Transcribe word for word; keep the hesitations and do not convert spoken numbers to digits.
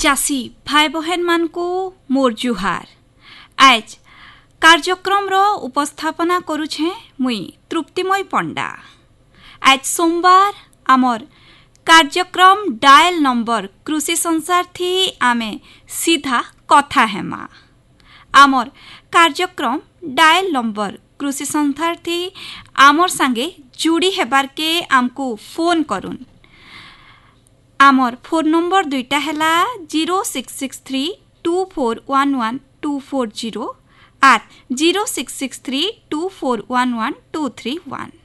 चासी भाई बहन मान को मोर जुहार। आज कार्यक्रम रो उपस्थापना करुछे मुई तृप्तिमय पंडा। आज सोमवार आमर कार्यक्रम डायल नंबर कृषि संसार थी आमे सीधा कथा हेमा। आमर कार्यक्रम डायल नंबर कृषि संसार थी आमर संगे जुड़ी हेबार के आमको फोन करुन। आमर फोन नंबर दुईटा हेला zero six six three to four one one two four zero are zero six six three to four one one two three one.